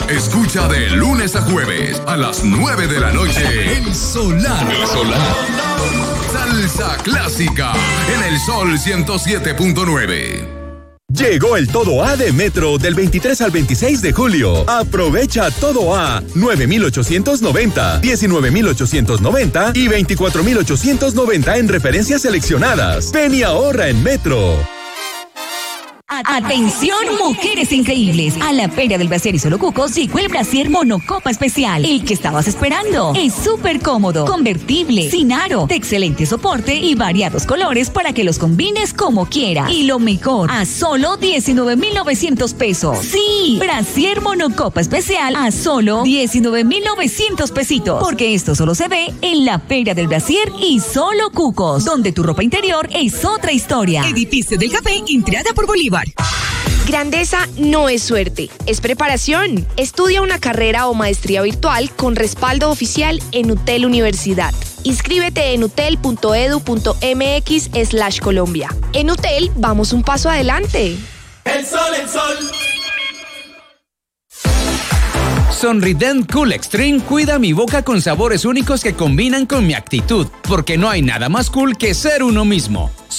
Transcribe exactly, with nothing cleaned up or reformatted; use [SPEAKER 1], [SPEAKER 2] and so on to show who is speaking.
[SPEAKER 1] Escucha de lunes a jueves a las nueve de la noche. El Solar. El Solar. Salsa clásica en el Sol ciento siete punto nueve.
[SPEAKER 2] Llegó el Todo A de Metro del veintitrés al veintiséis de julio. Aprovecha Todo A nueve mil ochocientos noventa, diecinueve mil ochocientos noventa y veinticuatro mil ochocientos noventa en referencias seleccionadas. Ven y ahorra en Metro.
[SPEAKER 3] Atención, mujeres increíbles. A la Feria del Brasier y Solo Cucos llegó el Brasier Monocopa Especial. El que estabas esperando. Es súper cómodo, convertible, sin aro, de excelente soporte y variados colores para que los combines como quieras. Y lo mejor, a solo diecinueve mil novecientos pesos. Sí, Brasier Monocopa Especial a solo diecinueve mil novecientos pesitos. Porque esto solo se ve en la Feria del Brasier y Solo Cucos, donde tu ropa interior es otra historia.
[SPEAKER 4] Edificio del Café, entrada por Bolívar.
[SPEAKER 5] Grandeza no es suerte, es preparación. Estudia una carrera o maestría virtual con respaldo oficial en UTEL Universidad. Inscríbete en utel.edu.mx slash Colombia. En UTEL vamos un paso adelante.
[SPEAKER 6] El sol, el sol.
[SPEAKER 7] Sonrident Cool Extreme cuida mi boca con sabores únicos que combinan con mi actitud, porque no hay nada más cool que ser uno mismo.